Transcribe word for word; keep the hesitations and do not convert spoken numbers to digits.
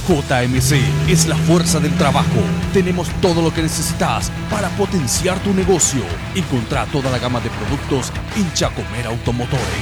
J M C es la fuerza del trabajo. Tenemos todo lo que necesitas para potenciar tu negocio. Encontrá toda la gama de productos en Chacomera Automotores.